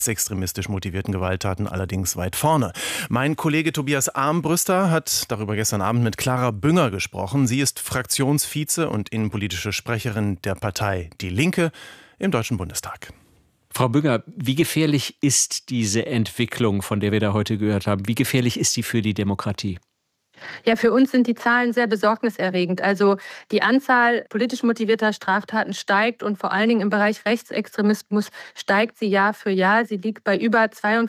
extremistisch motivierten Gewalttaten allerdings weit vorne. Mein Kollege Tobias Armbruster hat darüber gestern Abend mit Clara Bünger gesprochen. Sie ist Fraktionsvize und innenpolitische Sprecherin der Partei Die Linke im Deutschen Bundestag. Frau Bünger, wie gefährlich ist diese Entwicklung, von der wir da heute gehört haben? Wie gefährlich ist sie für die Demokratie? Ja, für uns sind die Zahlen sehr besorgniserregend. Also die Anzahl politisch motivierter Straftaten steigt und vor allen Dingen im Bereich Rechtsextremismus steigt sie Jahr für Jahr. Sie liegt bei über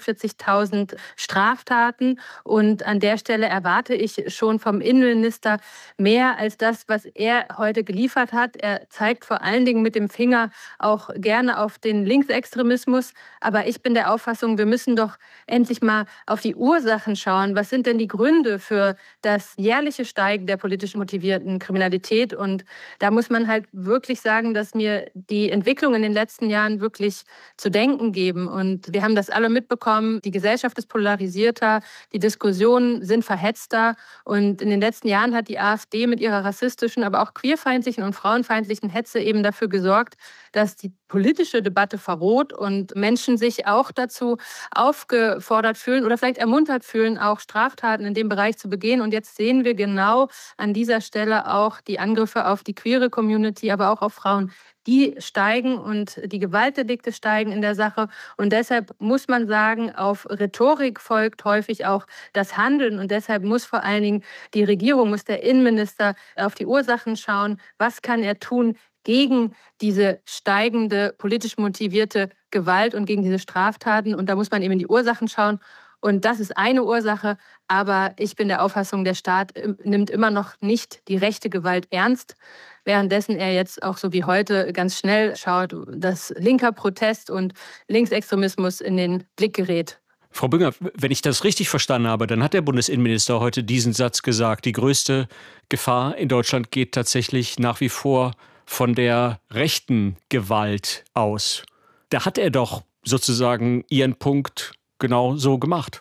42.000 Straftaten und an der Stelle erwarte ich schon vom Innenminister mehr als das, was er heute geliefert hat. Er zeigt vor allen Dingen mit dem Finger auch gerne auf den Linksextremismus. Aber ich bin der Auffassung, wir müssen doch endlich mal auf die Ursachen schauen. Was sind denn die Gründe für das jährliche Steigen der politisch motivierten Kriminalität? Und da muss man halt wirklich sagen, dass mir die Entwicklung in den letzten Jahren wirklich zu denken geben. Und wir haben das alle mitbekommen. Die Gesellschaft ist polarisierter, die Diskussionen sind verhetzter. Und in den letzten Jahren hat die AfD mit ihrer rassistischen, aber auch queerfeindlichen und frauenfeindlichen Hetze eben dafür gesorgt, dass die politische Debatte verroht und Menschen sich auch dazu aufgefordert fühlen oder vielleicht ermuntert fühlen, auch Straftaten in dem Bereich zu begehen. Und jetzt sehen wir genau an dieser Stelle auch die Angriffe auf die queere Community, aber auch auf Frauen. Die steigen und die Gewaltdelikte steigen in der Sache. Und deshalb muss man sagen, auf Rhetorik folgt häufig auch das Handeln. Und deshalb muss vor allen Dingen die Regierung, muss der Innenminister auf die Ursachen schauen. Was kann er tun gegen diese steigende politisch motivierte Gewalt und gegen diese Straftaten? Und da muss man eben in die Ursachen schauen. Und das ist eine Ursache, aber ich bin der Auffassung, der Staat nimmt immer noch nicht die rechte Gewalt ernst, währenddessen er jetzt auch so wie heute ganz schnell schaut, dass linker Protest und Linksextremismus in den Blick gerät. Frau Bünger, wenn ich das richtig verstanden habe, dann hat der Bundesinnenminister heute diesen Satz gesagt: Die größte Gefahr in Deutschland geht tatsächlich nach wie vor von der rechten Gewalt aus. Da hat er doch sozusagen Ihren Punkt genau so gemacht.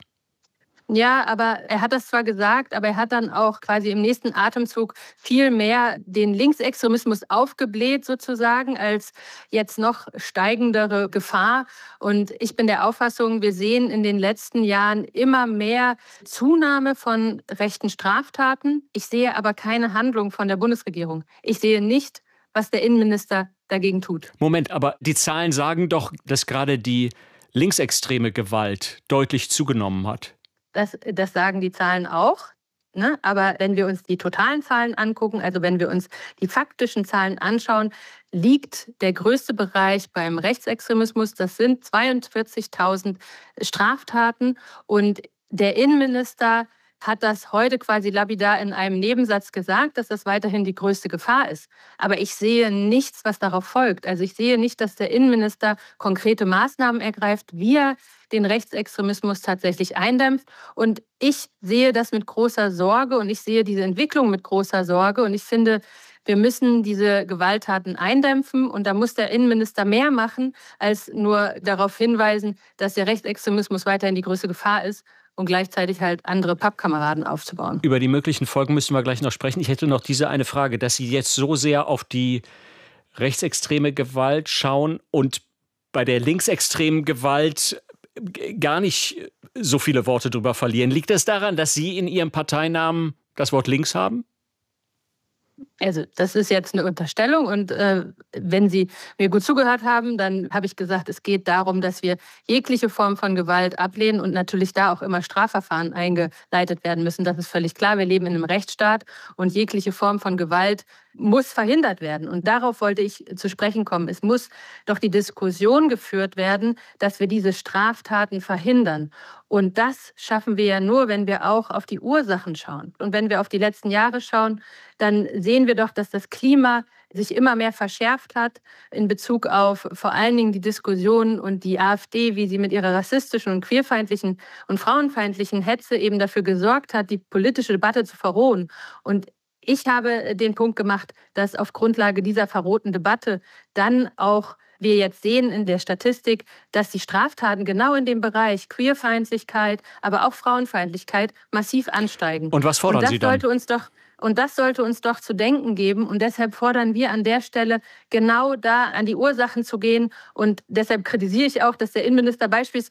Ja, aber er hat das zwar gesagt, aber er hat dann auch quasi im nächsten Atemzug viel mehr den Linksextremismus aufgebläht sozusagen als jetzt noch steigendere Gefahr. Und ich bin der Auffassung, wir sehen in den letzten Jahren immer mehr Zunahme von rechten Straftaten. Ich sehe aber keine Handlung von der Bundesregierung. Ich sehe nicht, was der Innenminister dagegen tut. Moment, aber die Zahlen sagen doch, dass gerade die linksextreme Gewalt deutlich zugenommen hat. Das sagen die Zahlen auch. Ne? Aber wenn wir uns die totalen Zahlen angucken, also wenn wir uns die faktischen Zahlen anschauen, liegt der größte Bereich beim Rechtsextremismus. Das sind 42.000 Straftaten. Und der Innenminister hat das heute quasi lapidar in einem Nebensatz gesagt, dass das weiterhin die größte Gefahr ist. Aber ich sehe nichts, was darauf folgt. Also ich sehe nicht, dass der Innenminister konkrete Maßnahmen ergreift, wie er den Rechtsextremismus tatsächlich eindämpft. Und ich sehe das mit großer Sorge und ich sehe diese Entwicklung mit großer Sorge. Und ich finde, wir müssen diese Gewalttaten eindämpfen und da muss der Innenminister mehr machen, als nur darauf hinweisen, dass der Rechtsextremismus weiterhin die größte Gefahr ist und gleichzeitig halt andere Pappkameraden aufzubauen. Über die möglichen Folgen müssen wir gleich noch sprechen. Ich hätte noch diese eine Frage, dass Sie jetzt so sehr auf die rechtsextreme Gewalt schauen und bei der linksextremen Gewalt gar nicht so viele Worte drüber verlieren. Liegt das daran, dass Sie in Ihrem Parteinamen das Wort links haben? Also das ist jetzt eine Unterstellung und wenn Sie mir gut zugehört haben, dann habe ich gesagt, es geht darum, dass wir jegliche Form von Gewalt ablehnen und natürlich da auch immer Strafverfahren eingeleitet werden müssen. Das ist völlig klar. Wir leben in einem Rechtsstaat und jegliche Form von Gewalt muss verhindert werden. Und darauf wollte ich zu sprechen kommen. Es muss doch die Diskussion geführt werden, dass wir diese Straftaten verhindern. Und das schaffen wir ja nur, wenn wir auch auf die Ursachen schauen. Und wenn wir auf die letzten Jahre schauen, dann sehen wir doch, dass das Klima sich immer mehr verschärft hat in Bezug auf vor allen Dingen die Diskussion und die AfD, wie sie mit ihrer rassistischen und queerfeindlichen und frauenfeindlichen Hetze eben dafür gesorgt hat, die politische Debatte zu verrohen. Und ich habe den Punkt gemacht, dass auf Grundlage dieser verrohten Debatte dann auch wir jetzt sehen in der Statistik, dass die Straftaten genau in dem Bereich Queerfeindlichkeit, aber auch Frauenfeindlichkeit massiv ansteigen. Und was fordern Sie dann? Und das sollte uns doch zu denken geben. Und deshalb fordern wir an der Stelle, genau da an die Ursachen zu gehen. Und deshalb kritisiere ich auch, dass der Innenminister beispielsweise